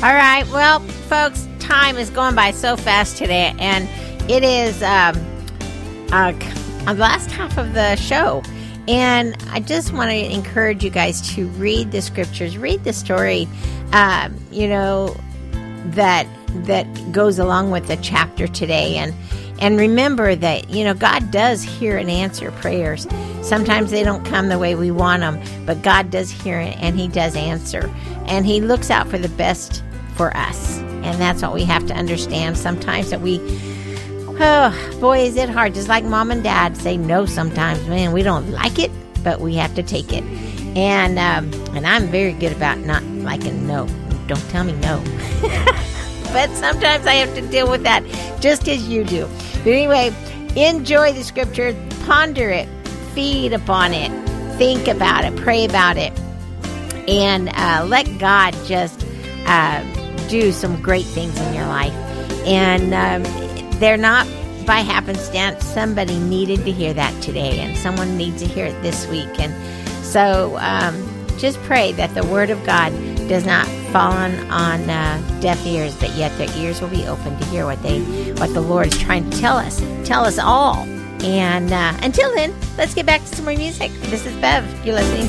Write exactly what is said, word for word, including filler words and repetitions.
All right. Well, folks, time is going by so fast today, and it is um, uh, the last half of the show. And I just want to encourage you guys to read the scriptures, read the story, um, you know, that that goes along with the chapter today. And and remember that, you know, God does hear and answer prayers. Sometimes they don't come the way we want them, but God does hear it, and He does answer. And He looks out for the best for us. And that's what we have to understand sometimes, that we, oh, boy, is it hard. Just like mom and dad say no sometimes. Man, we don't like it, but we have to take it. And um, and I'm very good about not liking no. Don't tell me no. But sometimes I have to deal with that just as you do. But anyway, enjoy the scripture, ponder it, feed upon it, think about it, pray about it, and uh, let God just uh, do some great things in your life. And um, they're not by happenstance. Somebody needed to hear that today, and someone needs to hear it this week. And so um, just pray that the word of God does not fall on, on uh, deaf ears, but yet their ears will be open to hear what they, what the Lord is trying to tell us, tell us all. And uh, until then, let's get back to some more music. This is Bev. You're listening